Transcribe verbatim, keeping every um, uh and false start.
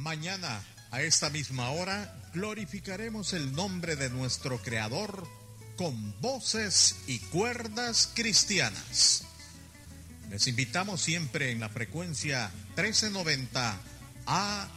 Mañana, a esta misma hora, glorificaremos el nombre de nuestro Creador con voces y cuerdas cristianas. Les invitamos siempre en la frecuencia trece noventa A